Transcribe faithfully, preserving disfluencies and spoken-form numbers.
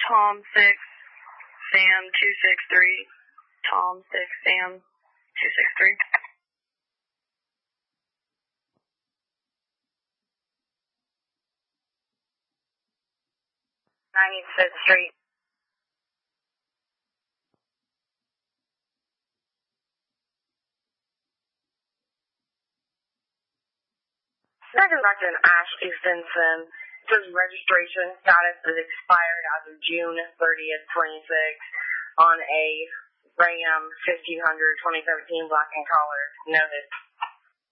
Tom six, Sam two six three, Tom six, Sam two six three. ninety-fifth Street. Second Doctor Ash Eastonson. It says registration status is expired as of June thirtieth, twenty-six on a Ram fifteen hundred twenty seventeen black and color. Noted.